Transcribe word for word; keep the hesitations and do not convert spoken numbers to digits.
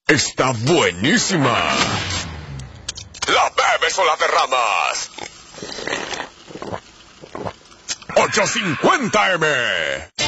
Está buenísima. ¿La bebes o la derramas? ocho cincuenta eme.